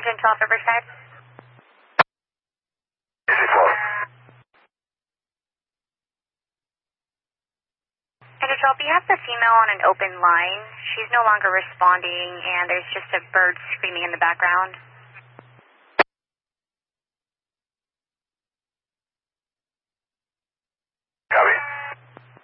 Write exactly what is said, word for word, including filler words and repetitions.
Engine twelve Riverside. Engine twelve, you have the female on an open line. She's no longer responding, and there's just a bird screaming in the background.